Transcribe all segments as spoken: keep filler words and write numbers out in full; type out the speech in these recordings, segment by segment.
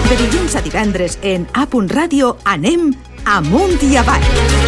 De dilluns a divendres en A Punt Ràdio anem amunt i avall.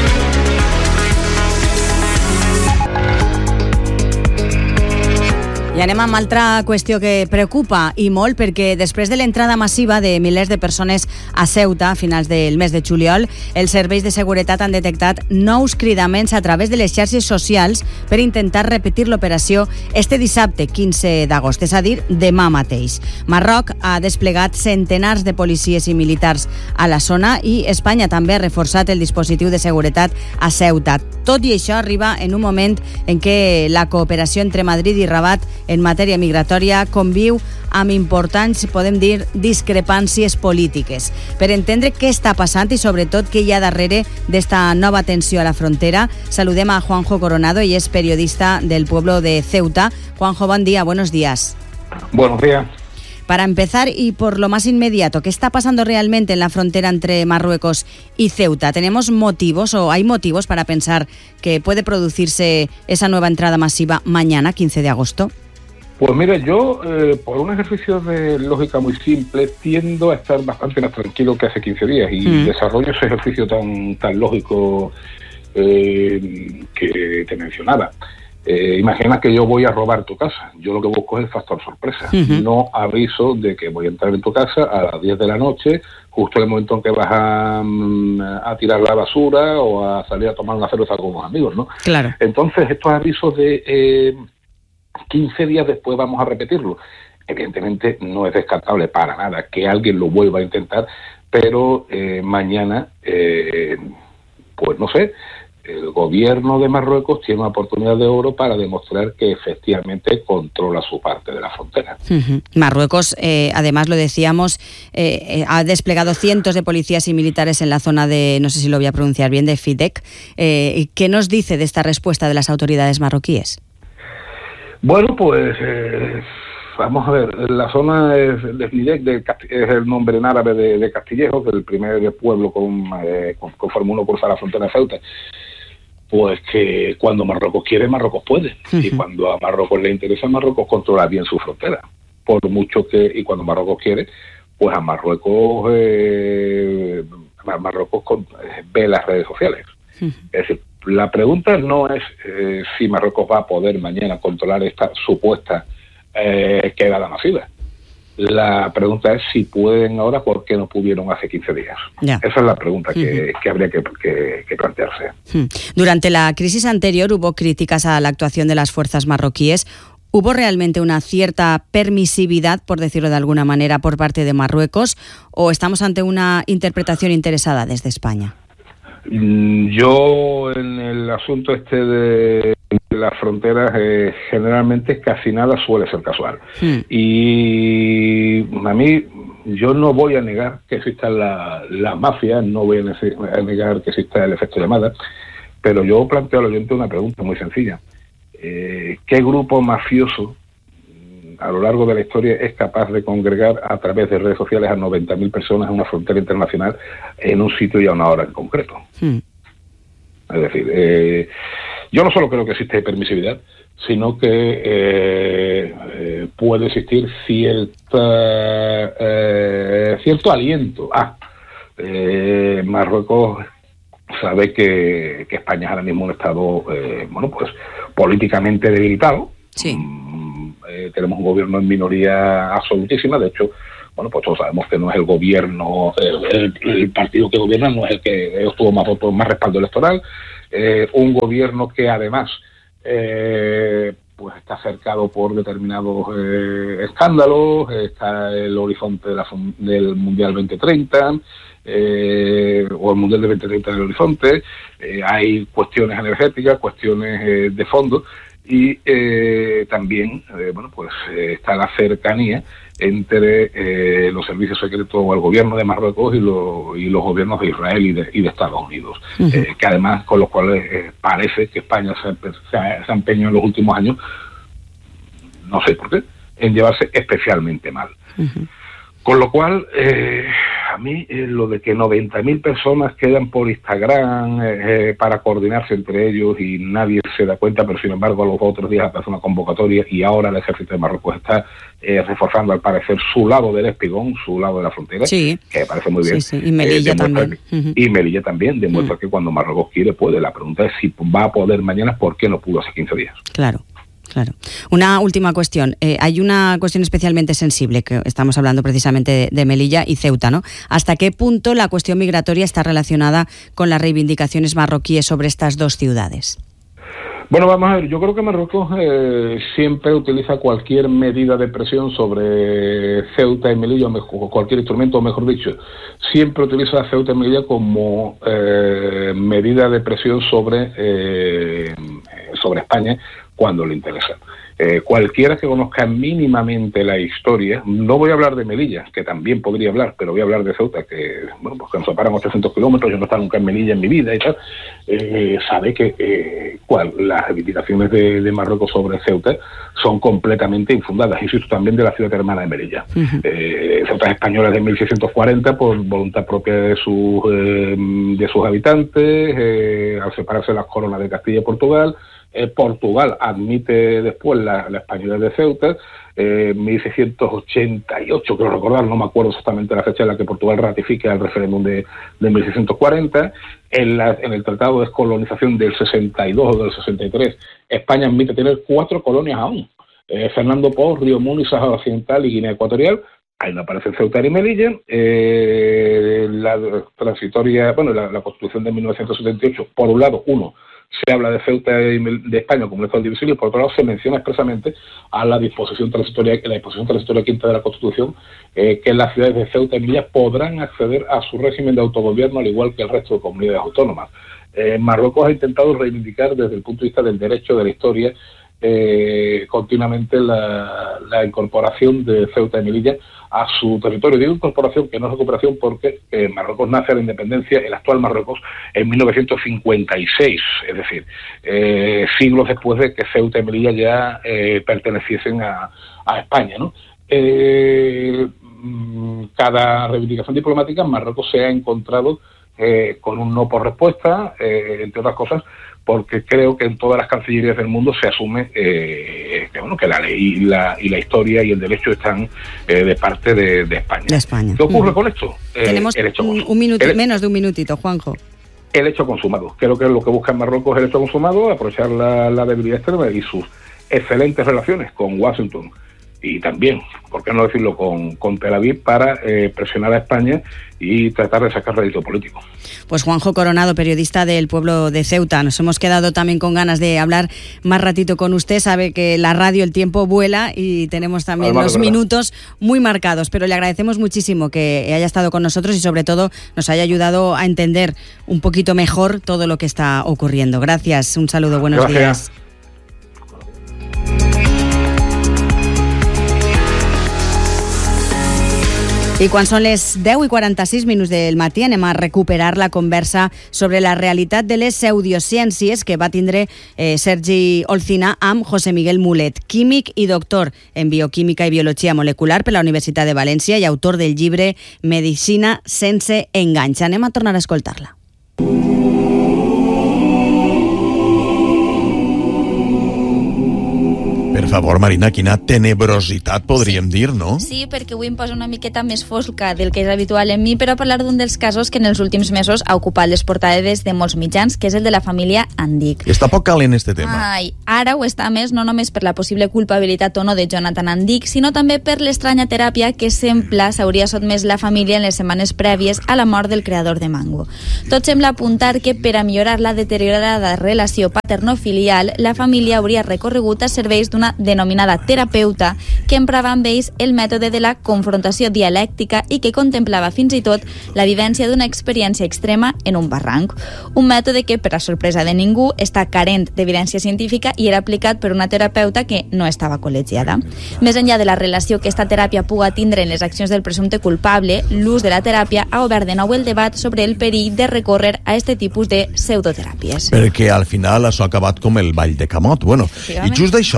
I anem amb altra qüestió que preocupa i molt, perquè després de l'entrada massiva de milers de persones a Ceuta a finals del mes de juliol, els serveis de seguretat han detectat nous cridaments a través de les xarxes socials per intentar repetir l'operació este dissabte, quinze d'agost, és a dir, demà mateix. Marroc ha desplegat centenars de policies i militars a la zona i Espanya també ha reforçat el dispositiu de seguretat a Ceuta. Tot i això arriba en un moment en què la cooperació entre Madrid i Rabat en matèria migratòria conviu amb importants, podem dir, discrepàncies polítiques. Per entendre què està passant i sobretot què hi ha darrere d'esta nova tensió a la frontera, saludem a Juanjo Coronado, y es periodista del pueblo de Ceuta. Juanjo, buen día, buenos días. Buenos días. Para empezar, y por lo más inmediato, ¿qué está pasando realmente en la frontera entre Marruecos y Ceuta? ¿Tenemos motivos o hay motivos para pensar que puede producirse esa nueva entrada masiva mañana, quince de agosto? Pues mira, yo, eh, por un ejercicio de lógica muy simple, tiendo a estar bastante más tranquilo que hace quince días y mm. desarrollo ese ejercicio tan, tan lógico eh, que te mencionaba. Eh, imagina que yo voy a robar tu casa. Yo lo que busco es el factor sorpresa. Uh-huh. No aviso de que voy a entrar en tu casa a las diez de la noche, justo en el momento en que vas a, a tirar la basura o a salir a tomar una cerveza con unos amigos, ¿no? Claro. Entonces, estos avisos de eh, quince días después vamos a repetirlo. Evidentemente no es descartable para nada que alguien lo vuelva a intentar, pero eh, mañana, eh, pues no sé, el gobierno de Marruecos tiene una oportunidad de oro para demostrar que efectivamente controla su parte de la frontera. Uh-huh. Marruecos, eh, además lo decíamos, eh, ha desplegado cientos de policías y militares en la zona de, no sé si lo voy a pronunciar bien, de Fidek. Eh, ¿Qué nos dice de esta respuesta de las autoridades marroquíes? Bueno, pues eh, vamos a ver, la zona de, de Fidek de, es el nombre en árabe de, de Castillejo, que es el primer pueblo con, eh, conforme uno cruza la frontera de Ceuta. Pues que cuando Marruecos quiere, Marruecos puede. Uh-huh. Y cuando a Marruecos le interesa, Marruecos controla bien su frontera. Por mucho que, y cuando Marruecos quiere, pues a Marruecos, eh, Marruecos con, eh, ve las redes sociales. Uh-huh. Es decir, la pregunta no es eh, si Marruecos va a poder mañana controlar esta supuesta eh, quedada masiva. La pregunta es si pueden ahora, ¿por qué no pudieron hace quince días? Ya. Esa es la pregunta que, uh-huh. que habría que, que, que plantearse. Uh-huh. Durante la crisis anterior hubo críticas a la actuación de las fuerzas marroquíes. ¿Hubo realmente una cierta permisividad, por decirlo de alguna manera, por parte de Marruecos, o estamos ante una interpretación interesada desde España? Yo, en el asunto este de las fronteras, eh, generalmente casi nada suele ser casual. Hmm. Y a mí, yo no voy a negar que exista la, la mafia, no voy a negar que exista el efecto llamada, pero yo planteo al oyente una pregunta muy sencilla. Eh, ¿Qué grupo mafioso a lo largo de la historia es capaz de congregar a través de redes sociales a noventa mil personas en una frontera internacional en un sitio y a una hora en concreto? Hmm. Es decir, eh, yo no solo creo que existe permisividad, sino que eh, eh, puede existir cierta, eh, cierto aliento. Ah, eh, Marruecos sabe que, que España es ahora mismo un estado, eh, bueno, pues políticamente debilitado. Sí. Eh, tenemos un gobierno en minoría absolutísima. De hecho, bueno, pues todos sabemos que no es el gobierno, el, el, el partido que gobierna no es el que obtuvo más votos, más respaldo electoral. Eh, un gobierno que además eh, pues está cercado por determinados eh, escándalos. Está el horizonte de la, del Mundial veinte treinta, eh, o el Mundial de veinte treinta en el horizonte. Eh, hay cuestiones energéticas, cuestiones eh, de fondo. Y eh, también, eh, bueno, pues eh, está la cercanía entre eh, los servicios secretos o el gobierno de Marruecos y, lo, y los gobiernos de Israel y de, y de Estados Unidos, uh-huh. eh, que además con los cuales eh, parece que España se, se, ha, se ha empeñado en los últimos años, no sé por qué, en llevarse especialmente mal. Uh-huh. Con lo cual, eh, a mí eh, lo de que noventa mil personas quedan por Instagram eh, para coordinarse entre ellos y nadie se da cuenta, pero sin embargo a los otros días aparece una convocatoria y ahora el ejército de Marruecos está eh, reforzando al parecer su lado del espigón, su lado de la frontera, sí. que me parece muy bien. Sí, sí. Y Melilla eh, también. Que, uh-huh. Y Melilla también demuestra uh-huh. que cuando Marruecos quiere puede. La pregunta es si va a poder mañana, ¿por qué no pudo hace quince días? Claro. Claro. Una última cuestión. Eh, hay una cuestión especialmente sensible, que estamos hablando precisamente de, de Melilla y Ceuta, ¿no? ¿Hasta qué punto la cuestión migratoria está relacionada con las reivindicaciones marroquíes sobre estas dos ciudades? Bueno, vamos a ver, yo creo que Marruecos eh, siempre utiliza cualquier medida de presión sobre Ceuta y Melilla, o cualquier instrumento, o mejor dicho, siempre utiliza a Ceuta y Melilla como eh, medida de presión sobre, eh, sobre España cuando le interesa. Eh, cualquiera que conozca mínimamente la historia, no voy a hablar de Melilla, que también podría hablar, pero voy a hablar de Ceuta, que bueno, pues que nos separan ochocientos kilómetros, yo no he estado nunca en Melilla en mi vida y tal, eh, sabe que eh, cual, las reivindicaciones de, de Marruecos sobre Ceuta son completamente infundadas, y eso también de la ciudad hermana de Melilla. Uh-huh. Eh, Ceuta es española de mil seiscientos cuarenta por voluntad propia de sus, eh, de sus habitantes, eh, al separarse las coronas de Castilla y Portugal. Eh, Portugal admite después la, la españolidad de Ceuta, en eh, mil seiscientos ochenta y ocho, creo recordar, no me acuerdo exactamente la fecha en la que Portugal ratifica el referéndum de, de mil seiscientos cuarenta, en, la, en el Tratado de Descolonización del sesenta y dos o del sesenta y tres, España admite tener cuatro colonias aún, eh, Fernando Poo, Río Muni, Sáhara Occidental y Guinea Ecuatorial. Ahí no aparecen Ceuta y Melilla. Eh, la transitoria, bueno, la, la Constitución de mil novecientos setenta y ocho, por un lado, uno, se habla de Ceuta y de España como un estado divisible, y por otro lado se menciona expresamente a la disposición transitoria, la disposición transitoria quinta de la Constitución, eh, que las ciudades de Ceuta y Melilla podrán acceder a su régimen de autogobierno al igual que el resto de comunidades autónomas. Eh, Marruecos ha intentado reivindicar desde el punto de vista del derecho, de la historia, eh, continuamente la, la incorporación de Ceuta y Melilla a su territorio. Digo incorporación, que no es recuperación, porque eh, Marruecos nace a la independencia, el actual Marruecos, en mil novecientos cincuenta y seis, es decir, eh, siglos después de que Ceuta y Melilla ya eh, perteneciesen a, a España, ¿no? Eh, cada reivindicación diplomática en Marruecos se ha encontrado eh, con un no por respuesta, eh, entre otras cosas, porque creo que en todas las cancillerías del mundo se asume eh, que, bueno, que la ley y la, y la historia y el derecho están eh, de parte de, de España. De España. ¿Qué ocurre uh-huh. con esto? Eh, Tenemos el hecho un, un minuto, el, menos de un minutito, Juanjo. El hecho consumado. Creo que lo que busca en Marruecos es el hecho consumado, aprovechar la, la debilidad externa y sus excelentes relaciones con Washington y también, por qué no decirlo, con, con Tel Aviv para eh, presionar a España y tratar de sacar rédito político. Pues Juanjo Coronado, periodista del pueblo de Ceuta. Nos hemos quedado también con ganas de hablar más ratito con usted. Sabe que la radio, el tiempo vuela y tenemos también Además, los minutos muy marcados, pero le agradecemos muchísimo que haya estado con nosotros y sobre todo nos haya ayudado a entender un poquito mejor todo lo que está ocurriendo. Gracias, un saludo, buenos Gracias. días. I quan són les deu i quaranta-sis minuts del matí anem a recuperar la conversa sobre la realitat de les pseudociències que va tindre eh, Sergi Olcina amb José Miguel Mulet, químic i doctor en bioquímica i biologia molecular per la Universitat de València i autor del llibre Medicina sense enganys. Anem a tornar a escoltar-la. Per favor, Marina, quina tenebrositat podríem sí. dir, no? Sí, perquè avui em posa una miqueta més fosca del que és habitual en mi, però parlar d'un dels casos que en els últims mesos ha ocupat les portades de molts mitjans, que és el de la família Andic. Està poc calent este tema. Ai, ara ho està més, no només per la possible culpabilitat o no de Jonathan Andic, sinó també per l'estranya teràpia que sembla s'hauria sotmès la família en les setmanes prèvies a la mort del creador de Mango. Tot sembla apuntar que per a millorar la deteriorada relació paterno-filial, la família hauria recorregut a serveis d'una denominada terapeuta que emprava amb ells el mètode de la confrontació dialèctica i que contemplava fins i tot la vivència d'una experiència extrema en un barranc. Un mètode que, per a sorpresa de ningú, està carent d'evidència científica i era aplicat per una terapeuta que no estava col·legiada. Més enllà de la relació que esta teràpia puga tindre en les accions del presumpte culpable, l'ús de la teràpia ha obert de nou el debat sobre el perill de recórrer a este tipus de pseudoteràpies. Perquè al final això ha acabat com el ball de Camot. Bueno, i just d'això, del perill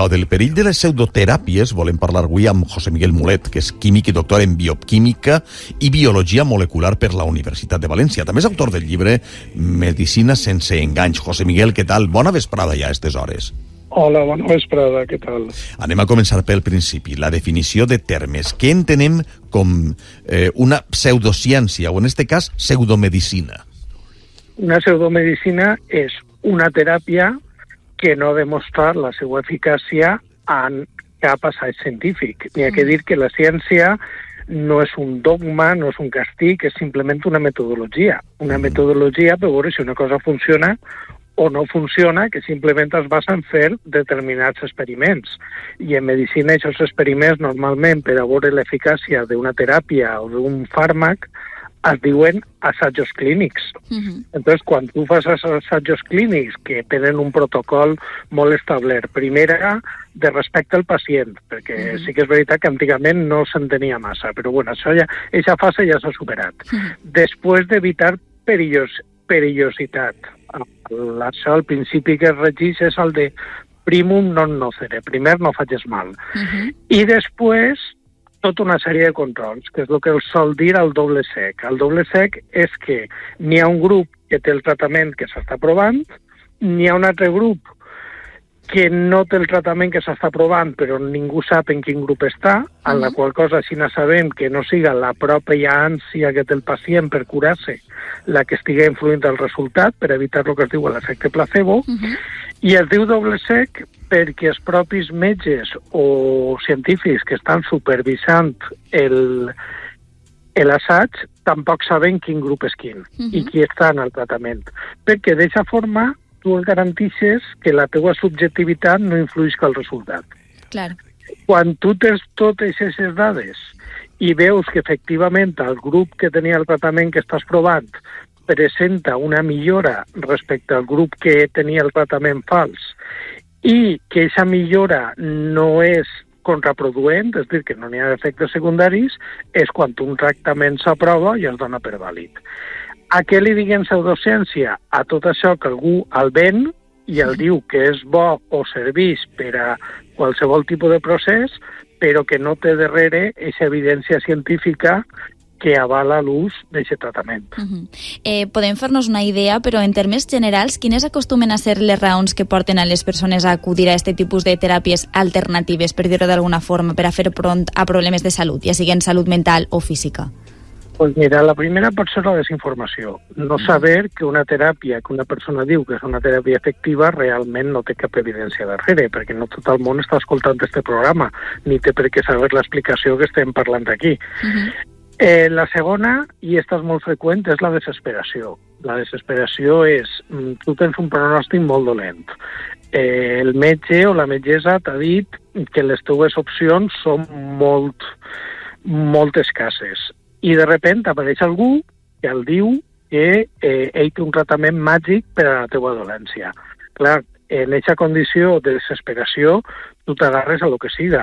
perill de les pseudoteràpies volem parlar avui amb José Miguel Mulet, que és químic i doctor en bioquímica i biologia molecular per la Universitat de València. També és autor del llibre Medicina sense enganys. José Miguel, què tal? Bona vesprada ja a aquestes hores. Hola, bona vesprada, què tal? Anem a començar pel principi, la definició de termes. Què entenem com eh, una pseudociència, o en aquest cas, pseudomedicina? Una pseudomedicina és una teràpia que no ha demostrat la seva eficàcia en cap assaig científic. N'hi ha que dir que la ciència no és un dogma, no és un castig, és simplement una metodologia. Una metodologia per veure si una cosa funciona o no funciona, que simplement es basa en fer determinats experiments. I en medicina aquests experiments normalment per a veure l'eficàcia d'una teràpia o d'un fàrmac es diuen assajos clínics. Uh-huh. Entonces, quan tu fas assajos clínics que tenen un protocol molt establert, primera, de respecte al pacient, perquè uh-huh. sí que és veritat que antigament no s'entenia massa, però bueno, això ja, aquesta fase ja s'ha superat. Uh-huh. Després d'evitar perillos, perillositat. Això, el principi que es regeix és el de primum non nocere, primer no facis mal. Uh-huh. I després, tota una sèrie de controls, que és el que el sol dir el doble sec. El doble sec és que n'hi ha un grup que té el tractament que s'està provant, n'hi ha un altre grup que no té el tractament que s'està provant, però ningú sap en quin grup està, en la qual cosa si no sabem que no siga la pròpia ànsia que té el pacient per curar-se la que estigui influint el resultat, per evitar el que es diu l'efecte placebo, uh-huh. i es diu doble sec perquè els propis metges o científics que estan supervisant el, l'assaig tampoc saben quin grup és quin uh-huh. i qui està en el tractament. Perquè d'aquesta forma tu el garantixes que la teua subjectivitat no influïsca el resultat. Clar. Quan tu tens totes aquestes dades i veus que efectivament el grup que tenia el tractament que estàs provant presenta una millora respecte al grup que tenia el tractament fals i que aquesta millora no és contraproduent, és a dir, que no n'hi ha efectes secundaris, és quan un tractament s'aprova i es dona per vàlid. A què li diguem pseudociència? A tot això que algú el ven i el diu que és bo o serveix per a qualsevol tipus de procés, però que no té darrere aquesta evidència científica que avala l'ús d'aquest tractament. Uh-huh. eh, podem fer-nos una idea, però en termes generals, quines acostumen a ser les raons que porten a les persones a acudir a aquest tipus de teràpies alternatives, per dir-ho d'alguna forma, per a fer front a problemes de salut, ja siguin salut mental o física? Pues mira, la primera pot ser la desinformació. No saber que una teràpia que una persona diu que és una teràpia efectiva realment no té cap evidència darrere, perquè no tot el món està escoltant aquest programa, ni té per què saber l'explicació que estem parlant aquí. Uh-huh. Eh, la segona, i esta és molt freqüent, és la desesperació. La desesperació és, tu tens un pronòstic molt dolent. Eh, el metge o la metgessa t'ha dit que les teues opcions són molt, molt escasses. I de repente apareix algú que el diu que eh, ell té un tractament màgic per a la teua dolència. Clar, en aquesta condició de desesperació tu t'agarres a lo que siga.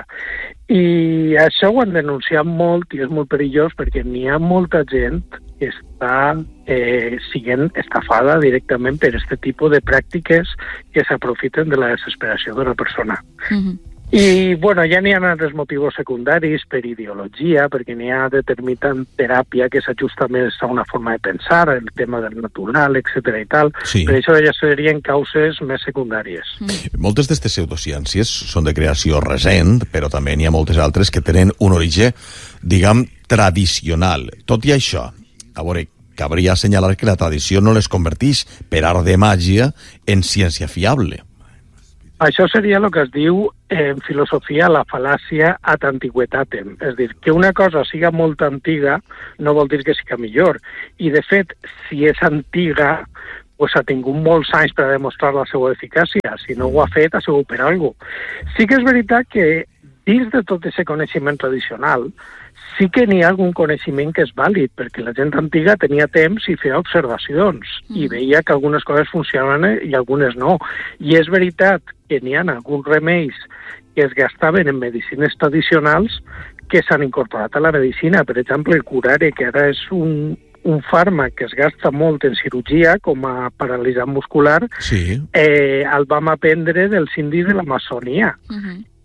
I això ho han denunciat molt i és molt perillós perquè n'hi ha molta gent que està eh, sent estafada directament per aquest tipus de pràctiques que s'aprofiten de la desesperació d'una persona. Uh-huh. I, bueno, ja n'hi ha altres motius secundaris per ideologia, perquè n'hi ha determinant teràpia que s'ajusta més a una forma de pensar, el tema del natural, etcètera i tal. Sí. Per això ja serien causes més secundàries. Mm. Moltes d'aquestes pseudociències són de creació recent, però també n'hi ha moltes altres que tenen un origen, diguem, tradicional. Tot i això, a veure, cabria assenyalar que la tradició no les converteix per art de màgia en ciència fiable. Això seria el que es diu en filosofia la fal·làcia ad antiquitatem. És a dir, que una cosa siga molt antiga no vol dir que siga millor. I, de fet, si és antiga, pues ha tingut molts anys per a demostrar la seva eficàcia. Si no ho ha fet, ha sigut per alguna cosa. Sí que és veritat que dins de tot aquest coneixement tradicional sí que n'hi ha algun coneixement que és vàlid, perquè la gent antiga tenia temps i feia observacions mm. i veia que algunes coses funcionaven i algunes no. I és veritat que n'hi ha alguns remeis que es gastaven en medicines tradicionals que s'han incorporat a la medicina. Per exemple, el curare, que ara és un, un fàrmac que es gasta molt en cirurgia com a paralitzant muscular, sí. eh, el vam aprendre dels indis de l'Amazonia. Uh-huh.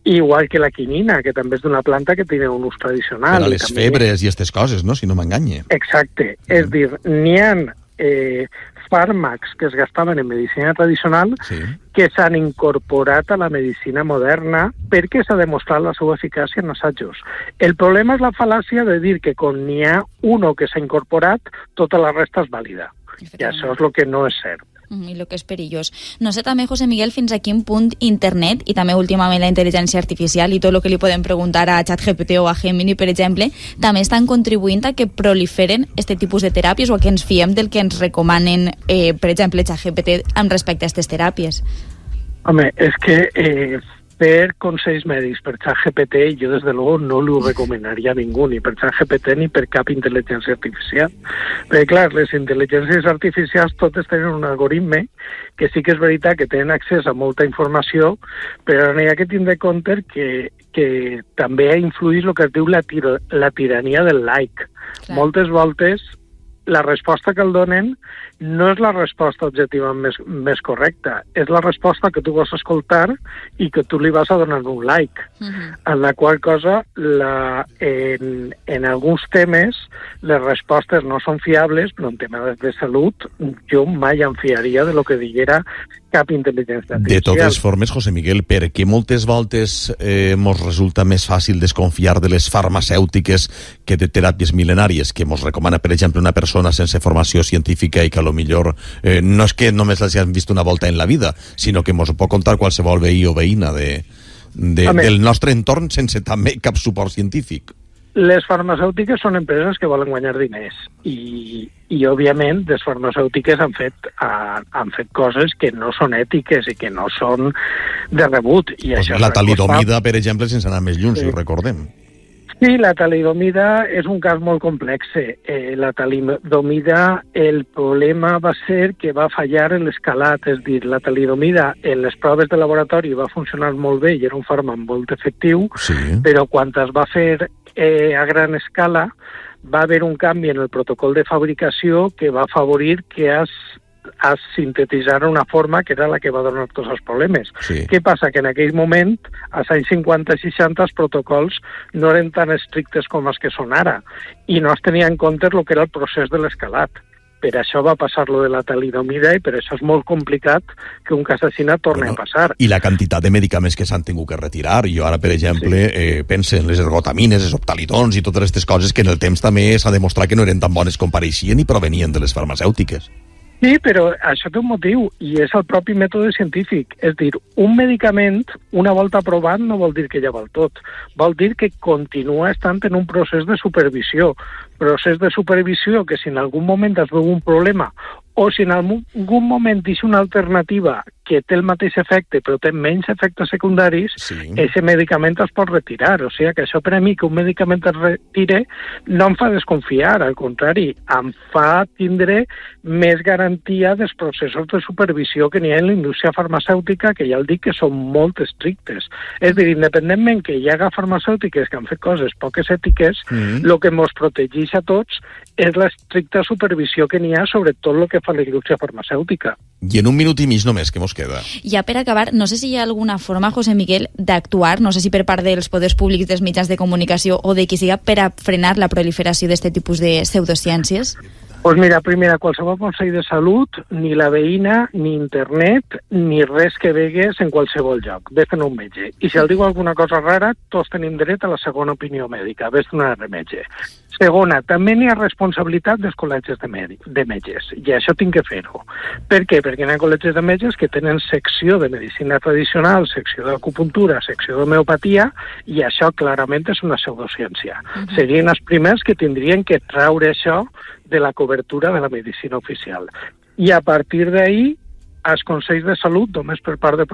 igual que la quinina, que també és d'una planta que té un ús tradicional. Per a les també... febres i aquestes coses, no?, si no m'enganye. Exacte. Mm. És dir, n'hi ha eh, fàrmacs que es gastaven en medicina tradicional sí. que s'han incorporat a la medicina moderna perquè s'ha demostrat la seva eficàcia en assajos. El problema és la fal·làcia de dir que quan n'hi ha uno que s'ha incorporat, tota la resta és vàlida. I això és el que no és cert. I el que és perillós. No sé també, José Miguel, fins a quin punt internet i també últimament la intel·ligència artificial i tot el que li podem preguntar a ChatGPT o a Gemini, per exemple, també estan contribuint a que proliferen aquest tipus de teràpies o a que ens fiem del que ens recomanen, eh, per exemple, ChatGPT amb respecte a aquestes teràpies. Home, és que eh, per consells mèdics per ChatGPT jo des de luego no li ho recomanaria a ningú, ni per ChatGPT ni per cap intel·ligència artificial. Perquè clar, les intel·ligències artificials totes tenen un algoritme que sí que és veritat que tenen accés a molta informació, però n'hi ha que tindre compte que, que també ha influït el que es diu la, tiro, la tirania del like. Clar. Moltes voltes la resposta que el donen no és la resposta objectiva més, més correcta, és la resposta que tu vols escoltar i que tu li vas a donar un like. Uh-huh. En la qual cosa, la, en, en alguns temes, les respostes no són fiables, però en temes de salut, jo mai em fiaria de lo que diguera cap intel·ligència artificial. De totes formes, José Miguel, per què moltes voltes eh, mos resulta més fàcil desconfiar de les farmacèutiques que de teràpies mil·lenàries, que mos recomana, per exemple, una persona sense formació científica i que a lo millor eh, no és que només les hagin vist una volta en la vida, sinó que mos ho pot contar qualsevol veí o veïna de, de, del nostre entorn sense també cap suport científic. Les farmacèutiques són empreses que volen guanyar diners i, i òbviament, les farmacèutiques han fet, han, han fet coses que no són ètiques i que no són de rebut. I pues això la talidomida, per exemple, sense anar més lluny, sí. Si ho recordem. Sí, la talidomida és un cas molt complex. Eh, la talidomida, el problema va ser que va fallar l'escalat, és dir, la talidomida en les proves de laboratori va funcionar molt bé i era un fàrmac molt efectiu, sí. Però quan es va fer eh, a gran escala va haver un canvi en el protocol de fabricació que va afavorir que es a sintetitzar una forma que era la que va donar tots els problemes. Sí. Què passa? Que en aquell moment, als anys cinquanta i seixanta, els protocols no eren tan estrictes com els que són ara i no es tenia en compte el que era el procés de l'escalat. Per això va passar lo de la talidomida i per això és molt complicat que un cas així torni bueno, a passar. I la quantitat de medicaments que s'han tingut que retirar. Jo ara, per exemple, sí. eh, pense en les ergotamines, els optalidons i totes aquestes coses que en el temps també s'ha demostrat que no eren tan bones com pareixien i provenien de les farmacèutiques. Sí, però això té un motiu, i és el propi mètode científic. És dir, un medicament, una volta aprovat, no vol dir que ja val tot. Vol dir que continua estant en un procés de supervisió. Procés de supervisió que si en algun moment es veu un problema o si en algun moment deixa una alternativa que té el mateix efecte però té menys efectes secundaris, sí. Ese medicament es pot retirar. O sigui que això per a mi, que un medicament es retire, no em fa desconfiar, al contrari, em fa tindre més garantia dels processos de supervisió que n'hi ha en la indústria farmacèutica, que ja el dic que són molt estrictes. És dir, independentment que hi haga farmacèutiques que han fet coses poques ètiques, el mm. que ens protegeix a tots és l'estricta supervisió que n'hi ha sobre tot el que fa la indústria farmacèutica. I en un minut i mig només, que mos queda? Ja per acabar, no sé si hi ha alguna forma, José Miguel, d'actuar, no sé si per part dels poders públics, dels mitjans de comunicació o de qui siga, per a frenar la proliferació d'aquest tipus de pseudociències? Doncs mira, primera, qualsevol consell de salut, ni la veïna, ni internet, ni res que vegues en qualsevol lloc. Ves-te'n un metge. I si el diu alguna cosa rara, tots tenim dret a la segona opinió mèdica. Ves-te'n a metge. Segona, també n'hi ha responsabilitat dels col·legis de, med de metges, i això tinc que fer-ho. Per què? Perquè hi ha col·legis de metges que tenen secció de medicina tradicional, secció d'acupuntura, secció d'homeopatia, i això clarament és una pseudociència. Uh-huh. Serien els primers que tindrien que traure això de la cobertura de la medicina oficial. I a partir d'ahir, els consells de salut, només per part de